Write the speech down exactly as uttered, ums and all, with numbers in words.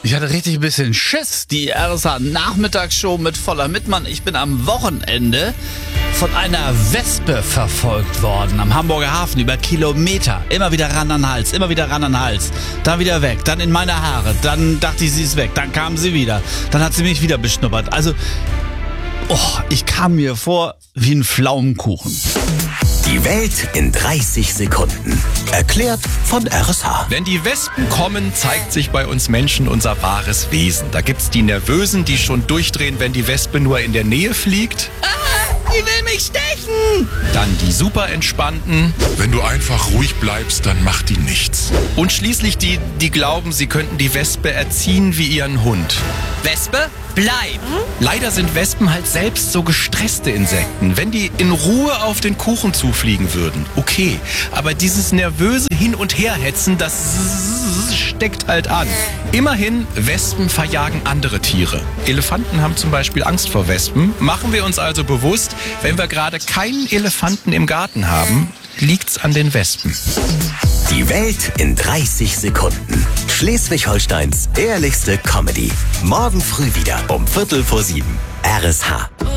Ich hatte richtig ein bisschen Schiss. Die R S H-Nachmittagsshow mit Voller Mittmann. Ich bin am Wochenende von einer Wespe verfolgt worden am Hamburger Hafen über Kilometer. Immer wieder ran an den Hals, immer wieder ran an den Hals. Dann wieder weg, dann in meine Haare. Dann dachte ich, sie ist weg. Dann kam sie wieder. Dann hat sie mich wieder beschnuppert. Also, oh, ich kam mir vor wie ein Pflaumenkuchen. Die Welt in dreißig Sekunden. Erklärt von R S H. Wenn die Wespen kommen, zeigt sich bei uns Menschen unser wahres Wesen. Da gibt's die Nervösen, die schon durchdrehen, wenn die Wespe nur in der Nähe fliegt. Ah, die will mich stechen! Dann die super entspannten. Wenn du einfach ruhig bleibst, dann macht die nichts. Und schließlich die, die glauben, sie könnten die Wespe erziehen wie ihren Hund. Wespe, bleib! Leider sind Wespen halt selbst so gestresste Insekten. Wenn die in Ruhe auf den Kuchen zufliegen würden, okay. Aber dieses nervöse Hin- und Herhetzen, das steckt halt an. Immerhin, Wespen verjagen andere Tiere. Elefanten haben zum Beispiel Angst vor Wespen. Machen wir uns also bewusst, wenn wir gerade keinen Elefanten im Garten haben, liegt's an den Wespen. Die Welt in dreißig Sekunden. Schleswig-Holsteins ehrlichste Comedy. Morgen früh wieder um Viertel vor sieben. R S H.